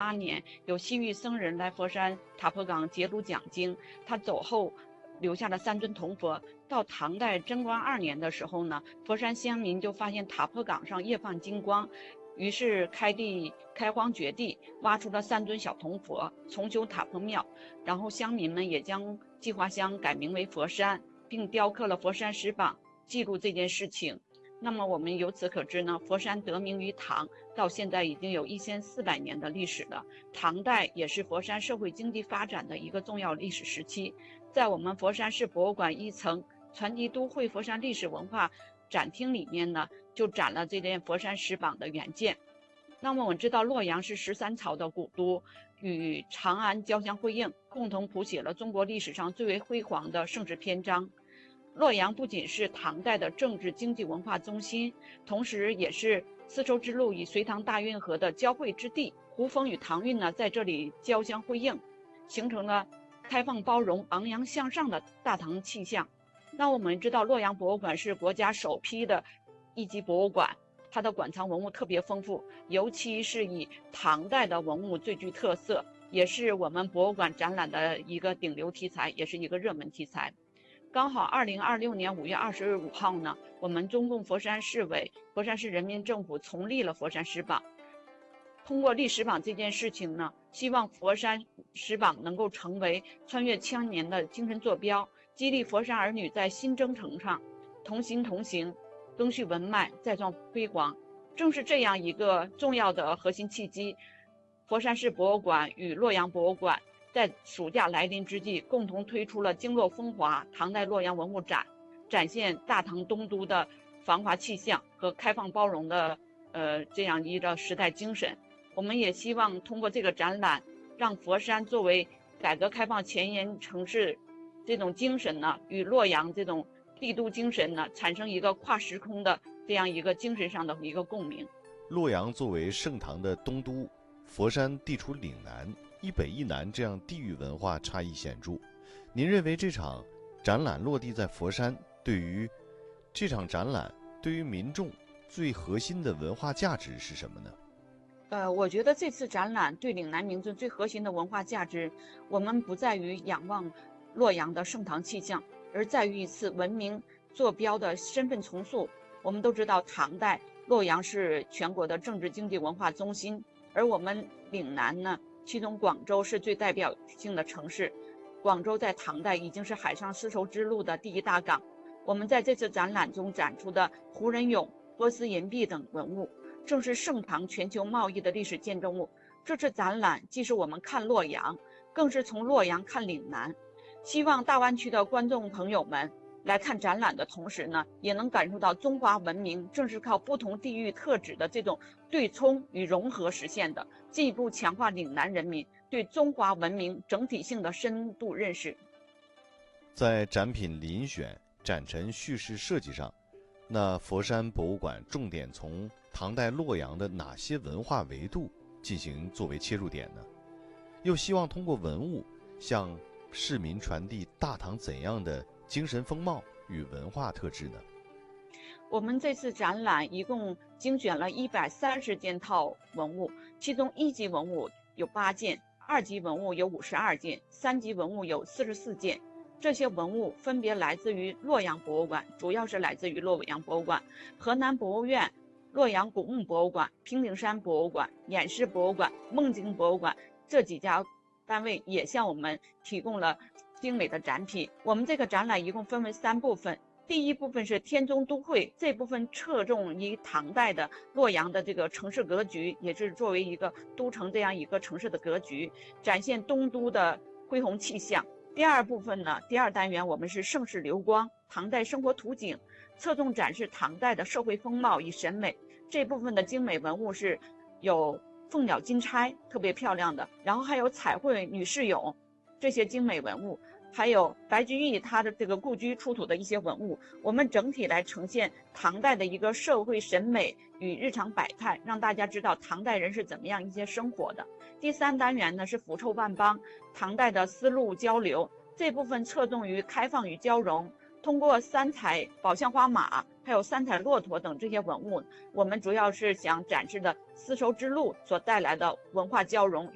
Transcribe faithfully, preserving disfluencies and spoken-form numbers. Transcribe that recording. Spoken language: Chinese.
八年，有西域僧人来佛山塔婆岗结庐讲经，他走后留下了三尊铜佛。到唐代贞观二年的时候呢，佛山乡民就发现塔婆岗上夜放金光，于是开地开荒掘地，挖出了三尊小铜佛，重修塔婆庙。然后乡民们也将计划乡改名为佛山，并雕刻了佛山石榜，记录这件事情。那么我们由此可知呢，佛山得名于唐，到现在已经有一千四百年的历史了。唐代也是佛山社会经济发展的一个重要历史时期。在我们佛山市博物馆一层传奇都会佛山历史文化展厅里面呢，就展了这件佛山石榜的原件。那么我们知道洛阳是十三朝的古都，与长安交相辉映，共同谱写了中国历史上最为辉煌的盛世篇章。洛阳不仅是唐代的政治经济文化中心，同时也是丝绸之路与隋唐大运河的交汇之地。胡风与唐韵呢，在这里交相辉映，形成了开放包容、昂扬向上的大唐气象。那我们知道，洛阳博物馆是国家首批的一级博物馆，它的馆藏文物特别丰富，尤其是以唐代的文物最具特色，也是我们博物馆展览的一个顶流题材，也是一个热门题材。刚好二零二六年五月二十五号呢，我们中共佛山市委、佛山市人民政府重立了佛山石榜。通过立石榜这件事情呢，希望佛山石榜能够成为穿越千年的精神坐标，激励佛山儿女在新征程上同心同行，赓续文脉，再创辉煌。正是这样一个重要的核心契机，佛山市博物馆与洛阳博物馆在暑假来临之际，共同推出了经络风华唐代洛阳文物展，展现大唐东都的繁华气象和开放包容的呃这样一个时代精神。我们也希望通过这个展览，让佛山作为改革开放前沿城市这种精神呢，与洛阳这种帝都精神呢，产生一个跨时空的这样一个精神上的一个共鸣。 洛阳作为盛唐的东都，佛山地处岭南，一北一南，这样地域文化差异显著。您认为这场展览落地在佛山，对于这场展览对于民众最核心的文化价值是什么呢？ 呃，我觉得这次展览对岭南民众最核心的文化价值，我们不在于仰望洛阳的盛唐气象，而在于一次文明坐标的身份重塑。我们都知道，唐代洛阳是全国的政治经济文化中心，而我们岭南呢，其中广州是最代表性的城市。广州在唐代已经是海上丝绸之路的第一大港。我们在这次展览中展出的胡人俑、波斯银币等文物，正是盛唐全球贸易的历史见证物。这次展览既是我们看洛阳，更是从洛阳看岭南。希望大湾区的观众朋友们来看展览的同时呢，也能感受到中华文明正是靠不同地域特质的这种对冲与融合实现的，进一步强化岭南人民对中华文明整体性的深度认识。 在展品遴选、展陈叙事设计上，那佛山博物馆重点从唐代洛阳的哪些文化维度进行作为切入点呢？又希望通过文物向市民传递大唐怎样的精神风貌与文化特质呢？ 我们这次展览一共精选了一百三十件套文物，其中一级文物有八件，二级文物有五十二件，三级文物有四十四件。这些文物分别来自于洛阳博物馆，主要是来自于洛阳博物馆、河南博物院、洛阳古墓博物馆、平顶山博物馆、偃师博物馆、梦境博物馆这几家单位也向我们提供了精美的展品。我们这个展览一共分为三部分，第一部分是天中都会，这部分侧重于唐代的洛阳的这个城市格局，也是作为一个都城这样一个城市的格局，展现东都的恢宏气象。第二部分呢，第二单元我们是盛世流光，唐代生活图景，侧重展示唐代的社会风貌与审美。这部分的精美文物是有凤鸟金钗，特别漂亮的，然后还有彩绘女士俑，这些精美文物，还有白居易他的这个故居出土的一些文物。我们整体来呈现唐代的一个社会审美与日常百态，让大家知道唐代人是怎么样一些生活的。第三单元呢是腐臭万邦，唐代的丝路交流，这部分侧重于开放与交融，通过三彩宝象花马还有三彩骆驼等这些文物，我们主要是想展示的丝绸之路所带来的文化交融